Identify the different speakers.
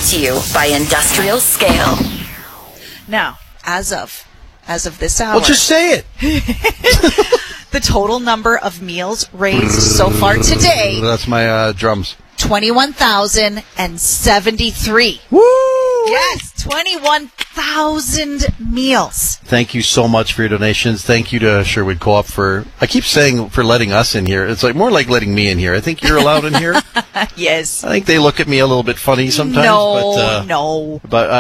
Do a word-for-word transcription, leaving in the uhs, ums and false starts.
Speaker 1: to you by Industrial Scale.
Speaker 2: Now, as of as of this hour,
Speaker 3: Well, just say it.
Speaker 2: the total number of meals raised so far today,
Speaker 3: That's my uh, drums.
Speaker 2: twenty-one thousand seventy-three.
Speaker 3: Woo!
Speaker 2: Yes, twenty-one thousand meals.
Speaker 3: Thank you so much for your donations. Thank you to Sherwood Co-op for, I keep saying for letting us in here. It's like more like letting me in here. I think you're allowed in here.
Speaker 2: Yes.
Speaker 3: I think they look at me a little bit funny sometimes.
Speaker 2: No,
Speaker 3: but, uh,
Speaker 2: no.
Speaker 3: But uh,